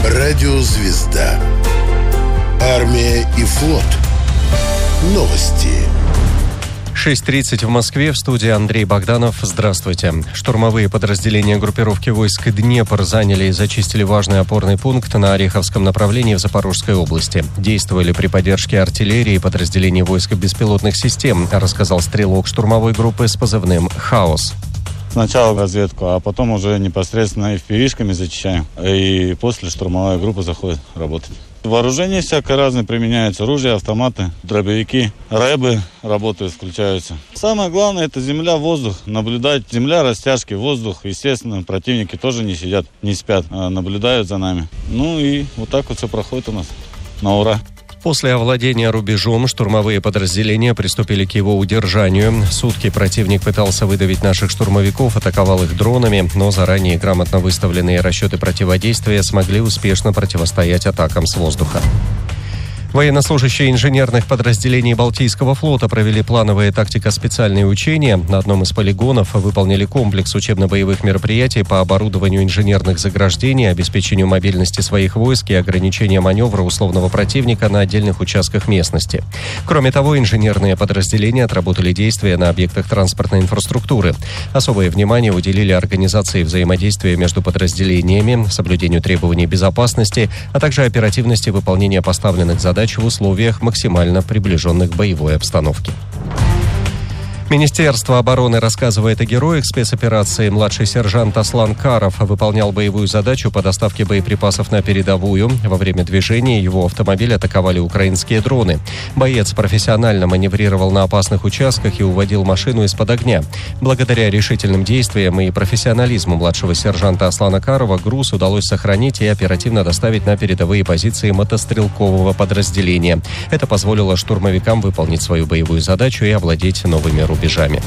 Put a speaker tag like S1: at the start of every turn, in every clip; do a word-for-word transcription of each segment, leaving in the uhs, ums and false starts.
S1: Радио «Звезда». Армия и флот. Новости.
S2: шесть тридцать в Москве. В студии Андрей Богданов. Здравствуйте. Штурмовые подразделения группировки войск «Днепр» заняли и зачистили важный опорный пункт на Ореховском направлении в Запорожской области. Действовали при поддержке артиллерии и подразделений войск беспилотных систем, рассказал стрелок штурмовой группы с позывным «Хаос».
S3: Сначала разведку, а потом уже непосредственно эф пи ви-шками зачищаем. И после штурмовая группа заходит работать. Вооружение всякое разное применяется. Оружие, автоматы, дробовики, рэбы работают, включаются. Самое главное — это земля, воздух. Наблюдать. Земля, растяжки, воздух. Естественно, противники тоже не сидят, не спят, а наблюдают за нами. Ну и вот так вот все проходит у нас. На ура.
S2: После овладения рубежом штурмовые подразделения приступили к его удержанию. Сутки противник пытался выдавить наших штурмовиков, атаковал их дронами, но заранее грамотно выставленные расчеты противодействия смогли успешно противостоять атакам с воздуха. Военнослужащие инженерных подразделений Балтийского флота провели плановые тактико-специальные учения. На одном из полигонов выполнили комплекс учебно-боевых мероприятий по оборудованию инженерных заграждений, обеспечению мобильности своих войск и ограничению маневра условного противника на отдельных участках местности. Кроме того, инженерные подразделения отработали действия на объектах транспортной инфраструктуры. Особое внимание уделили организации взаимодействия между подразделениями, соблюдению требований безопасности, а также оперативности выполнения поставленных задач в условиях максимально приближенных к боевой обстановке. Министерство обороны рассказывает о героях спецоперации. Младший сержант Аслан Каров выполнял боевую задачу по доставке боеприпасов на передовую. Во время движения его автомобиль атаковали украинские дроны. Боец профессионально маневрировал на опасных участках и уводил машину из-под огня. Благодаря решительным действиям и профессионализму младшего сержанта Аслана Карова груз удалось сохранить и оперативно доставить на передовые позиции мотострелкового подразделения. Это позволило штурмовикам выполнить свою боевую задачу и овладеть новыми рубежами. Бежами.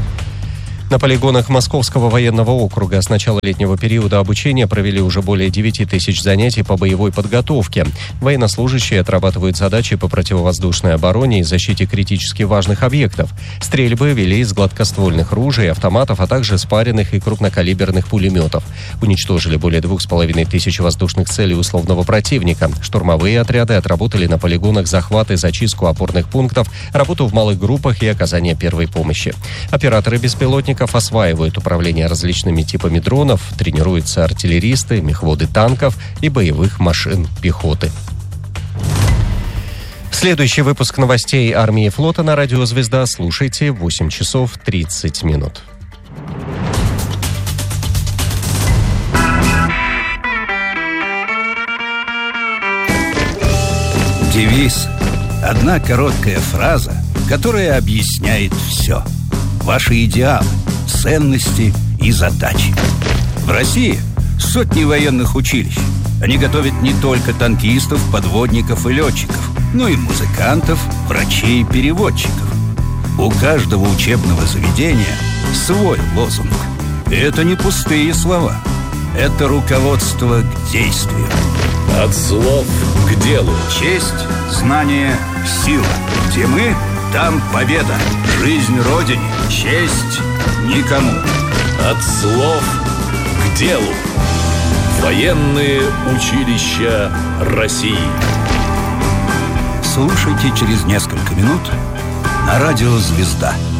S2: На полигонах Московского военного округа с начала летнего периода обучения провели уже более девять тысяч занятий по боевой подготовке. Военнослужащие отрабатывают задачи по противовоздушной обороне и защите критически важных объектов. Стрельбы вели из гладкоствольных ружей, автоматов, а также спаренных и крупнокалиберных пулеметов. Уничтожили более двух с половиной тысяч воздушных целей условного противника. Штурмовые отряды отработали на полигонах захват и зачистку опорных пунктов, работу в малых группах и оказание первой помощи. Операторы беспилотников осваивают управление различными типами дронов, тренируются артиллеристы, мехводы танков и боевых машин пехоты. Следующий выпуск новостей армии и флота на радио «Звезда» слушайте в восемь часов тридцать минут.
S4: Девиз. Одна короткая фраза, которая объясняет все. Ваши идеалы, ценности и задачи. В России сотни военных училищ. Они готовят не только танкистов, подводников и летчиков, но и музыкантов, врачей и переводчиков. У каждого учебного заведения свой лозунг. И это не пустые слова. Это руководство к действию.
S5: От слов к делу.
S4: Честь, знание, сила. Где мы, там победа. Жизнь Родине, честь никому.
S5: От слов к делу. Военные училища России.
S4: Слушайте через несколько минут на радио «Звезда».